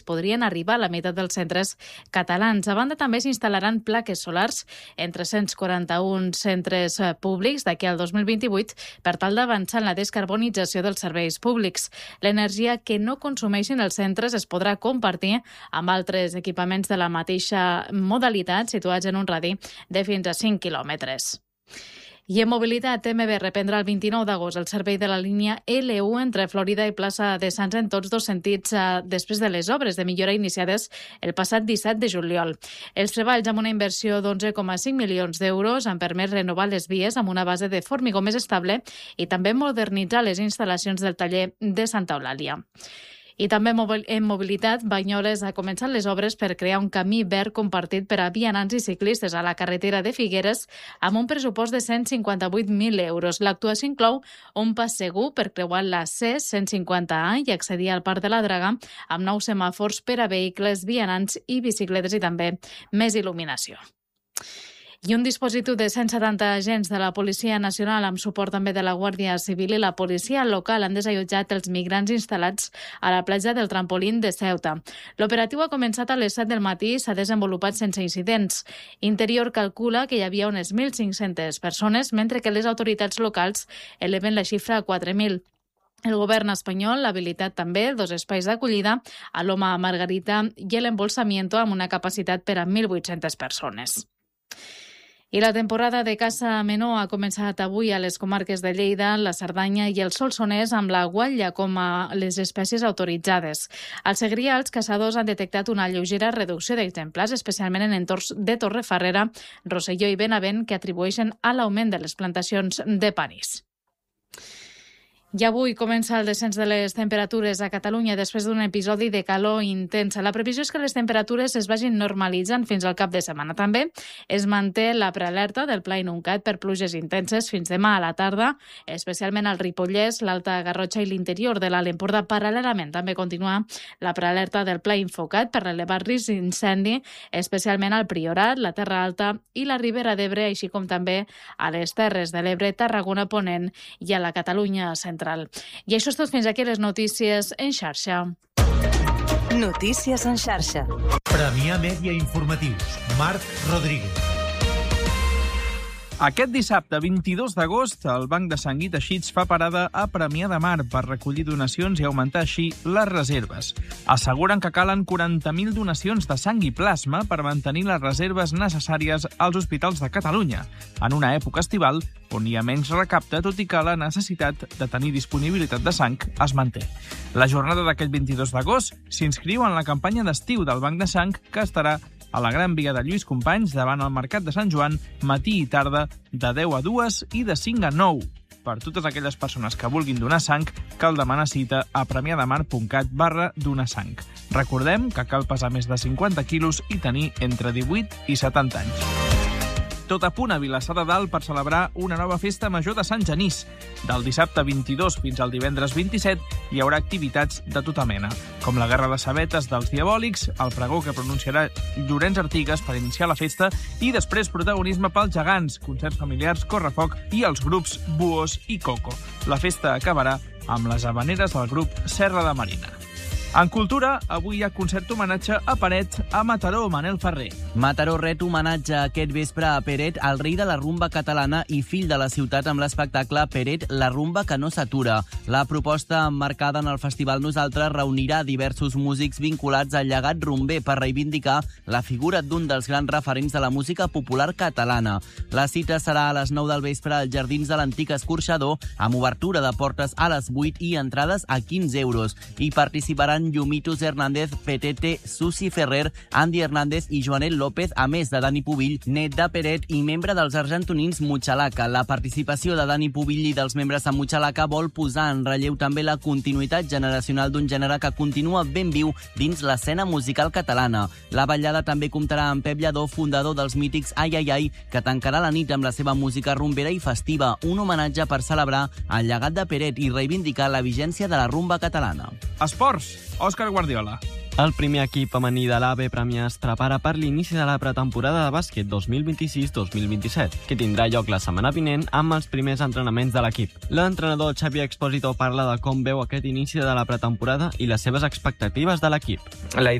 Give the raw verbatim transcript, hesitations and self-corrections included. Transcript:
podrien arribar a la meitat dels centres catalans. A banda, també s'instal·laran plaques solars en tres-cents quaranta-un centres públics d'aquí al dos mil vint-i-vuit per tal d'avançar en la descarbonització dels serveis públics. L'energia que no consumeixin els centres es podrà compartir amb altres equipaments de la mateixa modalitat situats en un radi de fins a cinc quilòmetres. I en mobilitat, M B reprendrà el vint-i-nou d'agost el servei de la línia L u entre Florida i Plaça de Sants en tots dos sentits eh, després de les obres de millora iniciades el passat disset de juliol. Els treballs amb una inversió d'onze coma cinc milions d'euros han permès renovar les vies amb una base de formigó més estable i també modernitzar les instal·lacions del taller de Santa Eulàlia. I també en mobilitat, Banyoles ha començat les obres per crear un camí verd compartit per a vianants i ciclistes a la carretera de Figueres amb un pressupost de cent cinquanta-vuit mil euros. L'actuació inclou un pas segur per creuar la C cent cinquanta A i accedir al Parc de la Draga amb nous semàfors per a vehicles, vianants i bicicletes i també més il·luminació. I un dispositiu de cent setanta agents de la Policia Nacional amb suport també de la Guàrdia Civil i la policia local han desallotjat els migrants instal·lats a la platja del Trampolín de Ceuta. L'operatiu ha començat a les set del matí i s'ha desenvolupat sense incidents. Interior calcula que hi havia unes mil cinc-centes persones, mentre que les autoritats locals eleven la xifra a quatre mil. El govern espanyol ha habilitat també dos espais d'acollida a l'Oma Margarita i l'Embolsamiento amb una capacitat per a mil vuit-centes persones. I la temporada de caça menor ha començat avui a les comarques de Lleida, la Cerdanya i el Solsonès amb la guatlla com a les espècies autoritzades. Al Segrià, els caçadors han detectat una lleugera reducció d'exemplars, especialment en entorns de Torrefarrera, Rosselló i Benavent, que atribueixen a l'augment de les plantacions de panís. I avui comença el descens de les temperatures a Catalunya després d'un episodi de calor intensa. La previsió és que les temperatures es vagin normalitzant fins al cap de setmana. També es manté la prealerta del Pla Inuncat per pluges intenses fins demà a la tarda, especialment al Ripollès, l'Alta Garrotxa i l'interior de l'Alt Empordà. Paral·lelament també continua la prealerta del Pla Infocat per relevar risc d'incendi, especialment al Priorat, la Terra Alta i la Ribera d'Ebre, així com també a les Terres de l'Ebre, Tarragona Ponent i a la Catalunya Central. I això és tot, fins aquí les notícies en xarxa. Notícies en xarxa. Premià Mèdia Informatius. Marc Rodríguez. Aquest dissabte, vint-i-dos d'agost, el Banc de Sang i Teixits fa parada a Premià de Mar per recollir donacions i augmentar així les reserves. Asseguren que calen quaranta mil donacions de sang i plasma per mantenir les reserves necessàries als hospitals de Catalunya, en una època estival on hi ha menys recapte, tot i que la necessitat de tenir disponibilitat de sang es manté. La jornada d'aquest vint-i-dos d'agost s'inscriu en la campanya d'estiu del Banc de Sang, que estarà a la Gran Via de Lluís Companys davant el Mercat de Sant Joan, matí i tarda, de deu a dues i de cinc a nou. Per totes aquelles persones que vulguin donar sang, cal demanar cita a premiadamar.cat barra donar sang. Recordem que cal pesar més de cinquanta quilos i tenir entre divuit i setanta anys. Tot a punt a Vilassar de Dalt per celebrar una nova festa major de Sant Genís. Del dissabte vint-i-dos fins al divendres vint-i-set hi haurà activitats de tota mena, com la Guerra de Sabetes dels Diabòlics, el pregó que pronunciarà Llorenç Artigas per iniciar la festa i després protagonisme pels gegants, concerts familiars, correfoc i els grups Buos i Coco. La festa acabarà amb les habaneres del grup Serra de Marina. En cultura, avui hi ha concert homenatge a Peret a Mataró, Manel Ferrer. Mataró ret homenatge aquest vespre a Peret, el rei de la rumba catalana i fill de la ciutat, amb l'espectacle Peret, la rumba que no s'atura. La proposta emmarcada en el Festival Nosaltres reunirà diversos músics vinculats al llegat rumber per reivindicar la figura d'un dels grans referents de la música popular catalana. La cita serà a les nou del vespre als Jardins de l'Antic Escorxador, amb obertura de portes a les vuit i entrades a quinze euros. Hi participaran Yumitus Hernández, Petete, Susi Ferrer, Andy Hernández i Joanet López, a més de Dani Pubill, net de Peret i membre dels argentonins Muchalaca. La participació de Dani Pubill i dels membres de Muchalaca vol posar en relleu també la continuïtat generacional d'un gènere que continua ben viu dins l'escena musical catalana. La ballada també comptarà amb Pep Lladó, fundador dels mítics Ai Ai Ai, que tancarà la nit amb la seva música rumbera i festiva, un homenatge per celebrar el llegat de Peret i reivindicar la vigència de la rumba catalana. Esports. Òscar Guardiola. El primer equip femení de l'A B Premià es prepara per l'inici de la pretemporada de bàsquet dos mil vint-i-sis dos mil vint-i-set, que tindrà lloc la setmana vinent amb els primers entrenaments de l'equip. L'entrenador Xavi Expósito parla de com veu aquest inici de la pretemporada i les seves expectatives de l'equip. La